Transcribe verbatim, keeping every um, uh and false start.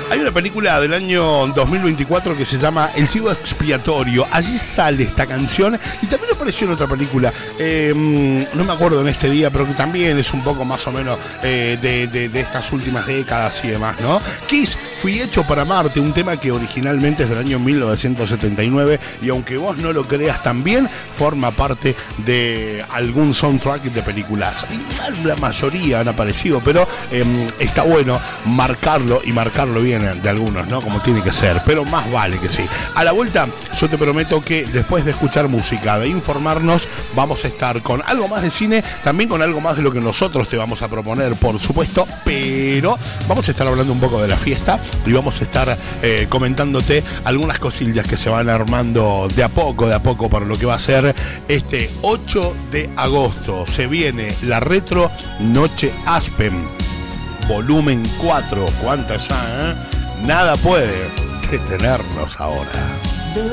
Hay una película del año dos mil veinticuatro que se llama El Chivo Expiatorio. Allí sale esta canción y también apareció en otra película. Eh, no me acuerdo en este día, pero que también es un poco más o menos eh, de, de, de estas últimas décadas y demás, ¿no? Kiss, Fui hecho para amarte, un tema que originalmente es del año mil novecientos setenta y nueve y aunque vos no lo creas también, forma parte de algún soundtrack de películas. La mayoría han aparecido, pero eh, está bueno marcarlo y marcarlo bien de algunos, ¿no? Como tiene que ser, pero más vale que sí. A la vuelta, yo te prometo que después de escuchar música, de informarnos, vamos a estar con algo más de cine, también con algo más de lo que nosotros te vamos a proponer, por supuesto, pero vamos a estar hablando un poco de la fiesta y vamos a estar eh, comentándote algunas cosillas que se van armando de a poco, de a poco para lo que va a ser este ocho de agosto. Se viene la Retro Noche Aspen, volumen cuatro. ¿Cuántas ya, eh? Nada puede detenernos ahora.